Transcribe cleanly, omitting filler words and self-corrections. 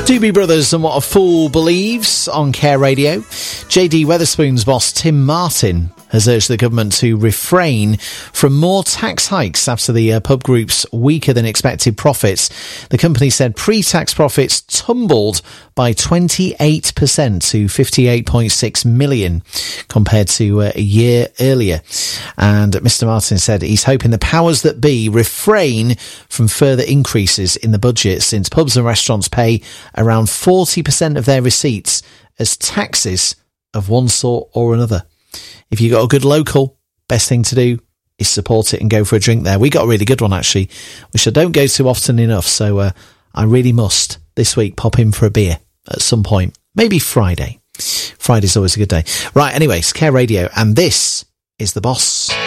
Doobie Brothers and What a Fool Believes on Care Radio. JD Wetherspoon's boss Tim Martin has urged the government to refrain from more tax hikes after the pub group's weaker than expected profits. The company said pre-tax profits tumbled by 28% to 58.6 million compared to a year earlier. And Mr. Martin said he's hoping the powers that be refrain from further increases in the budget, since pubs and restaurants pay around 40% of their receipts as taxes of one sort or another. If you got a good local, best thing to do is support it and go for a drink there. We got a really good one, actually, which I don't go to often enough. So I really must this week pop in for a beer at some point. Maybe Friday. Friday's always a good day. Right, anyways, Care Radio. And this is The Boss.